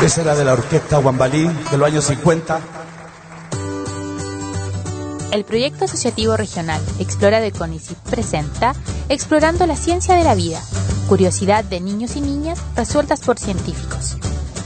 Esa era de la orquesta Huambalí de los años 50. El proyecto asociativo regional Explora de CONICYT presenta Explorando la ciencia de la vida, curiosidad de niños y niñas resueltas por científicos.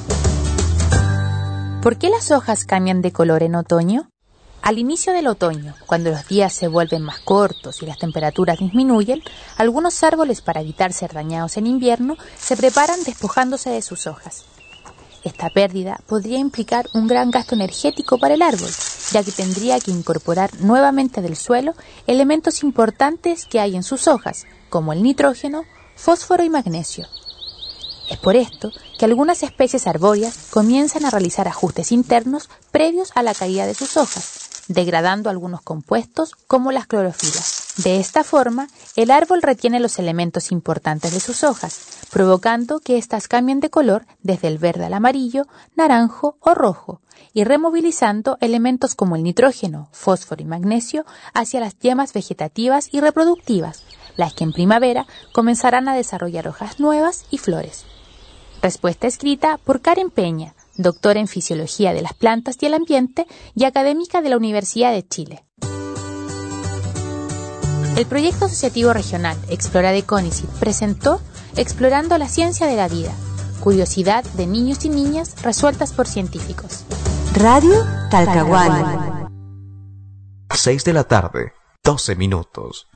¿Por qué las hojas cambian de color en otoño? Al inicio del otoño, cuando los días se vuelven más cortos y las temperaturas disminuyen, algunos árboles, para evitar ser dañados en invierno, se preparan despojándose de sus hojas. Esta pérdida podría implicar un gran gasto energético para el árbol, ya que tendría que incorporar nuevamente del suelo elementos importantes que hay en sus hojas, como el nitrógeno, fósforo y magnesio. Es por esto que algunas especies arbóreas comienzan a realizar ajustes internos previos a la caída de sus hojas, degradando algunos compuestos como las clorofilas. De esta forma, el árbol retiene los elementos importantes de sus hojas, provocando que éstas cambien de color desde el verde al amarillo, naranjo o rojo, y removilizando elementos como el nitrógeno, fósforo y magnesio hacia las yemas vegetativas y reproductivas, las que en primavera comenzarán a desarrollar hojas nuevas y flores. Respuesta escrita por Karen Peña, doctora en Fisiología de las Plantas y el Ambiente y académica de la Universidad de Chile. El proyecto asociativo regional Explora de CONICYT presentó Explorando la ciencia de la vida, curiosidad de niños y niñas resueltas por científicos. Radio Talcahuano. 6 de la tarde, 12 minutos.